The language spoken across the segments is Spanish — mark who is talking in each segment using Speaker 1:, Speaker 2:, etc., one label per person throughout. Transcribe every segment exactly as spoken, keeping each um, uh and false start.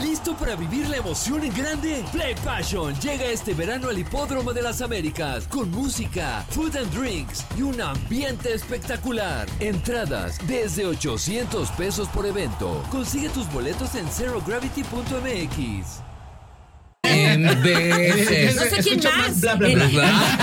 Speaker 1: ¿Listo para vivir la emoción en grande? Play Passion llega este verano al Hipódromo de las Américas con música, food and drinks y un ambiente espectacular. Entradas desde ochocientos pesos por evento. Consigue tus boletos en zero gravity punto m x.
Speaker 2: En veces.
Speaker 3: No sé quién
Speaker 2: Escucho
Speaker 3: más.
Speaker 2: Bla, bla, bla,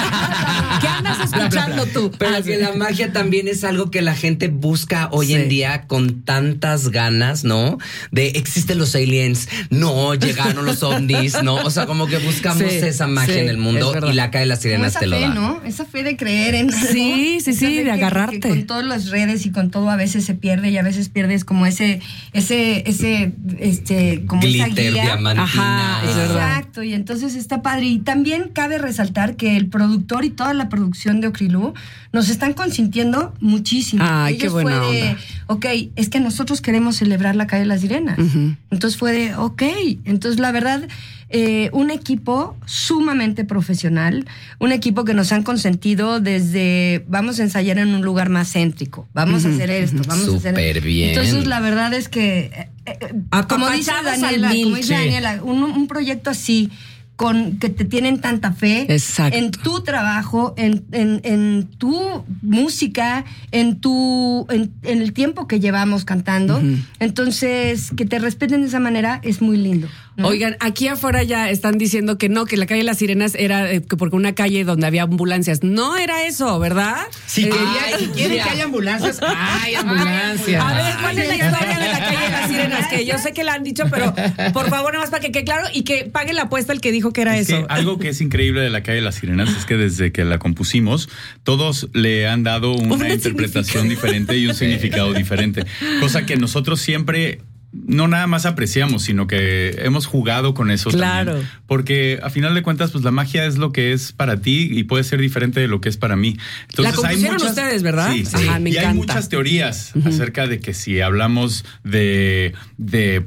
Speaker 2: bla.
Speaker 3: ¿Qué andas escuchando tú?
Speaker 2: Pero
Speaker 3: Ah,
Speaker 2: que
Speaker 3: sí.
Speaker 2: la magia también es algo que la gente busca hoy
Speaker 3: Sí.
Speaker 2: en día con tantas ganas, ¿no? De existen los aliens, no, llegaron los ovnis, ¿no? O sea, como que buscamos
Speaker 3: Sí,
Speaker 2: esa magia
Speaker 3: sí,
Speaker 2: en el mundo
Speaker 3: es verdad.
Speaker 2: y la calle de las
Speaker 4: Como
Speaker 2: sirenas
Speaker 4: esa
Speaker 2: te lo
Speaker 4: fe,
Speaker 2: da.
Speaker 4: ¿no? Esa fe de creer en algo.
Speaker 3: Sí, sí,
Speaker 4: Esa
Speaker 3: sí,
Speaker 4: fe
Speaker 3: de
Speaker 4: que-
Speaker 3: agarrarte.
Speaker 4: que con todas las redes y con todo a veces se pierde y a veces pierdes como ese, ese, ese, este, como esa
Speaker 2: Glitter,
Speaker 4: guía.
Speaker 2: diamantina.
Speaker 3: Ajá, es verdad.
Speaker 4: Exacto, y entonces está padre. Y también cabe resaltar que el productor y toda la producción de Okrilú nos están consintiendo muchísimo.
Speaker 3: Ay, qué
Speaker 4: Ellos
Speaker 3: buena
Speaker 4: fue de,
Speaker 3: onda.
Speaker 4: ok, es que nosotros queremos celebrar la calle de las Sirenas.
Speaker 3: Ujú.
Speaker 4: Entonces fue de, ok. Entonces, la verdad, eh, un equipo sumamente profesional, un equipo que nos han consentido desde, vamos a ensayar en un lugar más céntrico, vamos a hacer esto, vamos a hacer...
Speaker 2: Súper bien.
Speaker 4: Entonces, la verdad es que, eh, eh, como dice
Speaker 3: Apapachados al
Speaker 4: Daniela,
Speaker 3: mil.
Speaker 4: como dice
Speaker 3: Sí.
Speaker 4: Daniela, un, un proyecto así, con que te tienen tanta fe
Speaker 3: Exacto.
Speaker 4: en tu trabajo, en, en, en tu música, en tu en, en el tiempo que llevamos cantando.
Speaker 3: Ujú.
Speaker 4: Entonces, que te respeten de esa manera es muy lindo, ¿no?
Speaker 3: Oigan, aquí afuera ya están diciendo que no, que la calle de las Sirenas era eh, que porque una calle donde había ambulancias. No era eso, ¿verdad?
Speaker 5: Si,
Speaker 3: Eh,
Speaker 5: quería, si quieren
Speaker 2: ya.
Speaker 5: que haya ambulancias, hay ambulancias.
Speaker 3: A ver, ¿cuál es la historia de la calle de las Sirenas? Que yo sé que la han dicho, pero por favor, nada más para que quede claro y que pague la apuesta el que dijo que era
Speaker 6: Es
Speaker 3: eso.
Speaker 6: que algo que es increíble de la calle de las Sirenas es que desde que la compusimos, todos le han dado una
Speaker 3: Un
Speaker 6: interpretación diferente y un significado diferente. Cosa que nosotros siempre no nada más apreciamos, sino que hemos jugado con eso
Speaker 3: Claro.
Speaker 6: también. Porque a final de cuentas, pues la magia es lo que es para ti y puede ser diferente de lo que es para mí.
Speaker 3: La compusieron ustedes, ¿verdad?
Speaker 6: Sí, sí.
Speaker 3: Ajá, me
Speaker 6: y
Speaker 3: encanta.
Speaker 6: hay muchas teorías acerca de que si hablamos de... de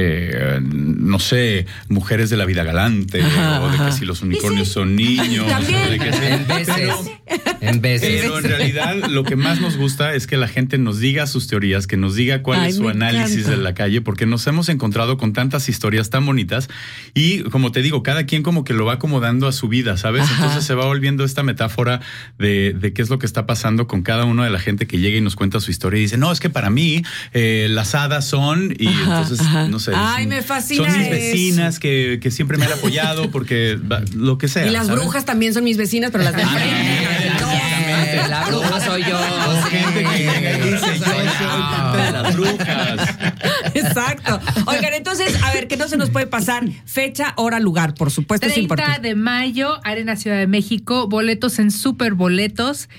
Speaker 6: Eh, no sé, mujeres de la vida galante,
Speaker 3: Ajá,
Speaker 6: o de
Speaker 3: ajá.
Speaker 6: que si los unicornios son niños,
Speaker 3: También.
Speaker 6: o de que si-
Speaker 2: En veces.
Speaker 6: pero,
Speaker 2: En veces.
Speaker 6: pero en realidad lo que más nos gusta es que la gente nos diga sus teorías, que nos diga cuál
Speaker 3: Ay,
Speaker 6: es su
Speaker 3: me
Speaker 6: análisis
Speaker 3: encanta.
Speaker 6: de la calle, porque nos hemos encontrado con tantas historias tan bonitas y, como te digo, cada quien como que lo va acomodando a su vida, ¿sabes?
Speaker 3: Ajá.
Speaker 6: Entonces se va volviendo esta metáfora de, de qué es lo que está pasando con cada uno de la gente que llega y nos cuenta su historia y dice, no, es que para mí eh, las hadas son, y
Speaker 3: Ajá,
Speaker 6: entonces,
Speaker 3: ajá.
Speaker 6: no sé.
Speaker 3: Ay,
Speaker 6: dicen,
Speaker 3: me fascina
Speaker 6: son mis
Speaker 3: eso.
Speaker 6: vecinas que, que siempre me han apoyado porque va- lo que sea.
Speaker 3: Y las
Speaker 6: ¿sabes?
Speaker 3: brujas también son mis vecinas, pero las de
Speaker 2: Eh, La bruja soy yo.
Speaker 6: O gente que llega y dice, yo soy parte de las brujas.
Speaker 3: Exacto. Oigan, entonces, a ver, que no se nos puede pasar fecha, hora, lugar, por supuesto, es
Speaker 7: treinta
Speaker 3: importante.
Speaker 7: de mayo, Arena Ciudad de México, boletos en Super Boletos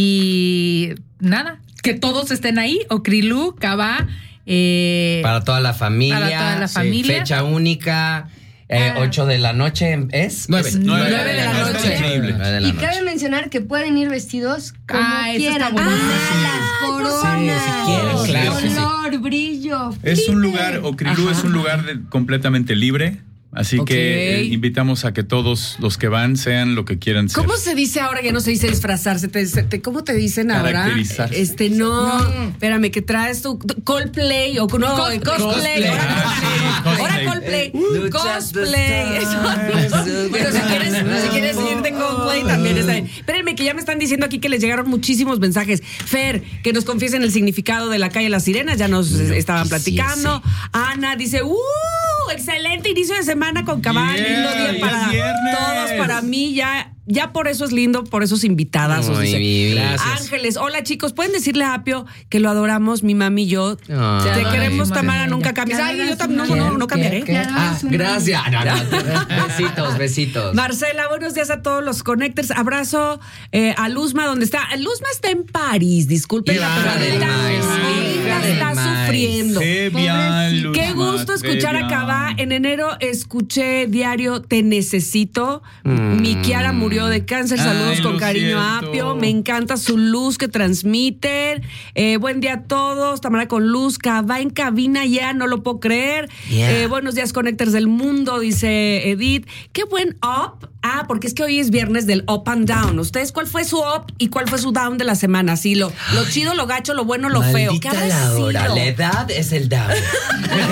Speaker 7: y nada, que todos estén ahí, Okrilú, Cabá, eh,
Speaker 2: Para toda la familia.
Speaker 7: Para toda la
Speaker 2: sí.
Speaker 7: familia.
Speaker 2: Fecha única. Eh,
Speaker 7: Ah.
Speaker 2: ocho de la noche es.
Speaker 5: Nueve.
Speaker 2: Es
Speaker 6: Nueve,
Speaker 3: Nueve de la
Speaker 6: está
Speaker 3: noche.
Speaker 6: increíble.
Speaker 2: Nueve de la
Speaker 4: Y
Speaker 2: noche.
Speaker 4: cabe mencionar que pueden ir vestidos como
Speaker 7: Ah, eso está
Speaker 4: quieran.
Speaker 7: bueno.
Speaker 4: Alas, coronas,
Speaker 2: Sí, si quieren, claro que sí.
Speaker 4: color, brillo.
Speaker 6: Es un
Speaker 4: glitter.
Speaker 6: lugar, Okrilú es un lugar de- completamente libre. Así
Speaker 3: Ok.
Speaker 6: que eh, invitamos a que todos los que van sean lo que quieran ser.
Speaker 3: ¿Cómo se dice ahora que no se dice disfrazarse? Te- te- ¿Cómo te dicen ahora?
Speaker 6: Caracterizarse.
Speaker 3: Este, no, espérame, que traes tu tu Coldplay o no, cosplay.
Speaker 6: Cosplay.
Speaker 3: Ahora
Speaker 6: Ah,
Speaker 3: Coldplay.
Speaker 6: sí,
Speaker 3: Ahora
Speaker 6: cosplay.
Speaker 3: Coldplay. Cosplay. Eso. Pero si quieres, si quieres ir de Coldplay también está bien. Espérenme, que ya me están diciendo aquí que les llegaron muchísimos mensajes. Fer, que nos confiesen el significado de la calle Las Sirenas, ya nos estaban platicando. Ana dice, ¡uh! Excelente inicio de semana con Cabal,
Speaker 6: Yeah,
Speaker 3: lindo día
Speaker 6: ya
Speaker 3: para
Speaker 6: es viernes.
Speaker 3: todos, para mí, ya, ya por eso es lindo, por esos invitadas.
Speaker 2: Muy bien.
Speaker 5: Gracias.
Speaker 3: Ángeles, hola chicos, pueden decirle a Apio que lo adoramos, mi mami y yo.
Speaker 2: Ah.
Speaker 3: Te
Speaker 7: Ay,
Speaker 3: queremos,
Speaker 7: madre
Speaker 3: Tamara,
Speaker 7: mía.
Speaker 3: nunca cambies.
Speaker 4: Ya
Speaker 3: Ay, yo
Speaker 4: verás
Speaker 3: también, no,
Speaker 4: una-
Speaker 3: no, no cambiaré.
Speaker 2: ¿Qué? Ah, gracias. No, no. Besitos, besitos.
Speaker 3: Marcela, buenos días a todos los connectors. Abrazo eh, a Luzma, donde está. Luzma está en París, disculpen.
Speaker 2: Hija
Speaker 3: pero
Speaker 2: del
Speaker 3: ahorita-
Speaker 2: maíz,
Speaker 3: ahorita
Speaker 2: hija del
Speaker 3: está
Speaker 2: maíz.
Speaker 3: sufriendo.
Speaker 6: Qué bien, Luzma,
Speaker 3: Qué gusto
Speaker 6: qué
Speaker 3: escuchar a
Speaker 6: bien.
Speaker 3: Cabá. En enero escuché diario Te Necesito. Mi Kiara murió de cáncer. Saludos
Speaker 6: Ay,
Speaker 3: con
Speaker 6: lo
Speaker 3: cariño a
Speaker 6: siento.
Speaker 3: Apio. Me encanta su luz que transmiten. Eh, buen día a todos. Tamara con luz. Cabá en cabina ya, no lo puedo creer.
Speaker 2: Yeah.
Speaker 3: Eh, buenos días, Connectors del Mundo, dice Edith. Qué buen up. Ah, porque es que hoy es viernes del up and down. ¿Ustedes cuál fue su up y cuál fue su down de la semana? Sí, lo, lo chido, lo gacho, lo bueno, lo feo. ¿Qué
Speaker 2: Maldita
Speaker 3: habrá
Speaker 2: la hora.
Speaker 3: sido?
Speaker 2: La edad es el down.